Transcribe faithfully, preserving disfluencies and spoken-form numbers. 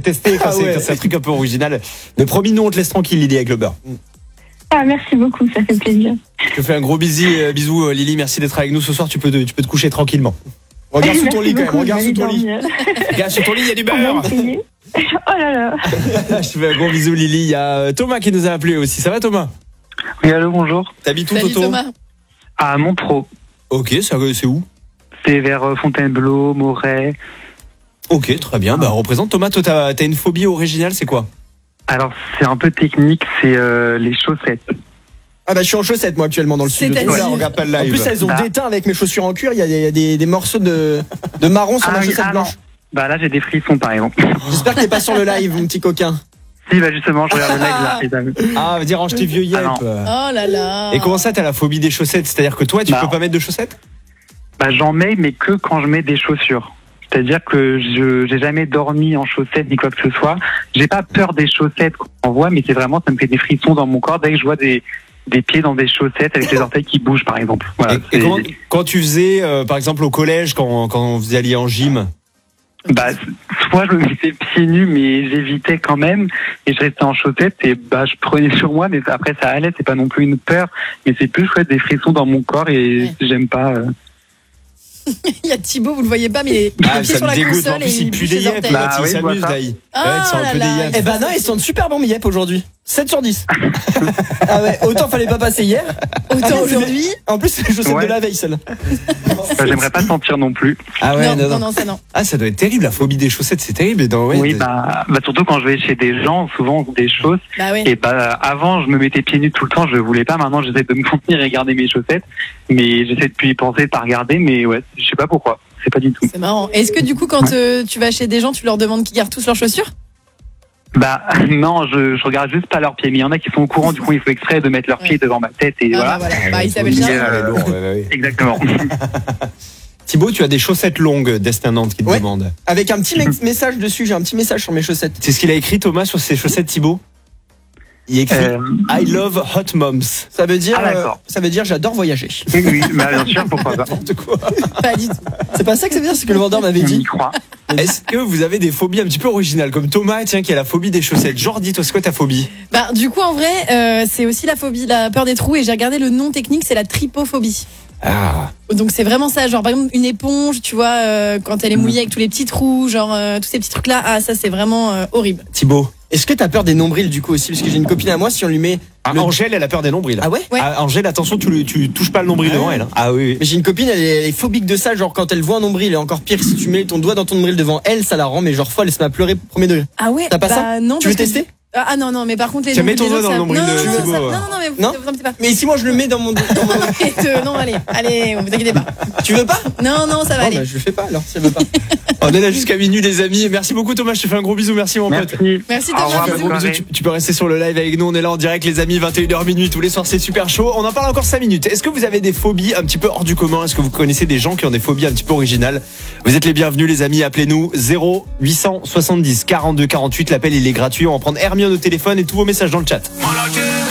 tester quand, Ah c'est, ouais. quand c'est un truc un peu original. Mais promis, nous, on te laisse tranquille, Lily, avec le beurre. Ah, merci beaucoup, ça fait plaisir. Je te fais un gros bisou, euh, bisou euh, Lily. Merci d'être avec nous ce soir. Tu peux te, tu peux te coucher tranquillement. Regarde sous ton Merci lit quand même, beaucoup, regarde je sous vais ton lit. dormir. Regarde, sur ton lit, il y a du On va beurre. essayer. Oh là là. Je te fais un gros bisou, Lily. Il y a euh, Thomas qui nous a appelé aussi. Ça va, Thomas? Oui, allô, bonjour. T'habites où, Salut Toto? Thomas. À Montreux. Ok, ça, c'est où? C'est vers euh, Fontainebleau, Moret. Ok, très bien. Bah, représente Thomas. Toi, t'as, t'as une phobie originale, c'est quoi? Alors, c'est un peu technique, c'est euh, les chaussettes. Ah bah je suis en chaussettes moi actuellement dans le sud. C'est-à-dire Voilà, on regarde pas le En live. plus elles ont Bah. déteint avec mes chaussures en cuir, il y a des, il y a des, des morceaux de, de marron sur Ah ma oui, chaussette ah non. blanche. Bah là, j'ai des frissons, par exemple. J'espère que t'es pas sur le live mon petit coquin. Si, bah justement, je regarde le live là, les amis. Ah, veut dire range tes vieux yep. Ah non. Oh là là. Et comment ça, t'as la phobie des chaussettes? C'est-à-dire que toi, tu Bah. peux pas mettre de chaussettes? Bah, j'en mets, mais que quand je mets des chaussures. C'est-à-dire que je j'ai jamais dormi en chaussettes ni quoi que ce soit. J'ai pas peur des chaussettes qu'on voit, mais c'est vraiment, ça me fait des frissons dans mon corps dès que je vois des, des pieds dans des chaussettes avec les orteils qui bougent, par exemple. Voilà. Et, et c'est- comment- quand tu faisais, euh, par exemple, au collège, quand, quand vous alliez en gym, Bah, soit je me mettais pieds nus, mais j'évitais quand même, et je restais en chaussettes, et bah, je prenais sur moi, mais après ça allait, c'est pas non plus une peur, mais c'est plus chouette des frissons dans mon corps, et Ouais. j'aime pas. euh. Il y a Thibaut, vous le voyez pas, mais il est ah, pied ça sur me la dégoûte. console En plus, et il il pue bouge des ses yeux. orteils. Bah Là, oui, il je vois s'amuse, ça. là. il- Ah Ouais, c'est un là peu là. des yeux. Eh bah non, ils sont super bons mes yep aujourd'hui. sept sur dix. Ah ouais, autant fallait pas passer hier. Autant aujourd'hui. En plus c'est les chaussettes Ouais. de la veille celle. Bah, j'aimerais pas sentir non plus. Ah ouais, non, non, non, non. non, ça non. Ah, ça doit être terrible, la phobie des chaussettes, c'est terrible. Dans, ouais, oui, de- bah, bah, surtout quand je vais chez des gens, souvent des choses, Bah ouais. et bah, avant, je me mettais pieds nus tout le temps, je voulais pas, maintenant, j'essaie de me contenir et regarder mes chaussettes, mais j'essaie de plus y penser, de pas regarder, mais ouais, je sais pas pourquoi, c'est pas du tout. C'est marrant. Est-ce que du coup, quand euh, tu vas chez des gens, tu leur demandes qu'ils gardent tous leurs chaussures? Bah non, je, je regarde juste pas leurs pieds, mais il y en a qui sont au courant, du coup il faut exprès de mettre leurs pieds devant ma tête et Ah voilà. bah voilà. Bah, il s'appelle Ouais, bien. Euh, ouais, lourd, ouais, ouais, ouais. Exactement. Thibaut, tu as des chaussettes longues, Destin Nantes qui te Ouais. demande. Avec un petit me- message dessus, j'ai un petit message sur mes chaussettes. C'est ce qu'il a écrit, Thomas, sur ses chaussettes, Thibaut? Il écrit Euh, I love hot moms. Ça veut dire Ah, d'accord. euh, ça veut dire j'adore voyager. oui, oui, bah, bien sûr, pourquoi pas. N'importe quoi. Pas du tout. C'est pas ça que ça veut dire, c'est que le vendeur m'avait On y dit. croit. Est-ce que vous avez des phobies un petit peu originales, comme Thomas, tiens, qui a la phobie des chaussettes? Jordi, toi, c'est quoi ta phobie? Bah, du coup, en vrai, euh, c'est aussi la phobie, la peur des trous. Et j'ai regardé le nom technique, c'est la trypophobie. Ah, Donc c'est vraiment ça, genre par exemple une éponge, tu vois, euh, quand elle est mouillée avec tous les petits trous, genre euh, tous ces petits trucs là, ah ça c'est vraiment euh, horrible. Thibaut. Est-ce que t'as peur des nombrils du coup aussi? Parce que j'ai une copine à moi, si on lui met. Ah, le- Angèle, elle a peur des nombrils. Ah ouais? Ouais. Ah, Angèle, attention, tu, le- tu touches pas le nombril Ah devant ouais. elle. hein. Ah oui, oui. Mais j'ai une copine, elle est, elle est phobique de ça, genre quand elle voit un nombril, et encore pire, si tu mets ton doigt dans ton nombril devant elle, ça la rend, mais genre folle, elle se met à pleurer premier degré. Ah ouais. T'as pas bah, ça? Non. Tu veux parce que- tester? Ah ah, non non, mais par contre les Tiens, mets nombrils ton des doigt autres, dans le ça- nombril non, de non, non, Thibaut, ça- euh. non non non, mais vous, Non vous inquiétez pas. Mais si moi je le mets dans mon. Dans mon... Arrête, euh, non allez allez, vous inquiétez pas. tu veux pas? Non non ça va Oh, aller. bah, je le fais pas alors, si elle veut pas. On est là jusqu'à minuit, les amis. Merci beaucoup, Thomas. Je te fais un gros bisou. Merci, mon pote. Merci. Merci Au Thomas. revoir, Un bonne gros bisou. soirée. Tu, tu peux rester sur le live avec nous. On est là en direct, les amis. vingt et une heures minuit tous les soirs. C'est super chaud. On en parle encore cinq minutes. Est-ce que vous avez des phobies un petit peu hors du commun? Est-ce que vous connaissez des gens qui ont des phobies un petit peu originales? Vous êtes les bienvenus, les amis. Appelez-nous zéro huit cent soixante-dix quarante-deux quarante-huit. L'appel, il est gratuit. On va prendre Hermione au téléphone et tous vos messages dans le chat.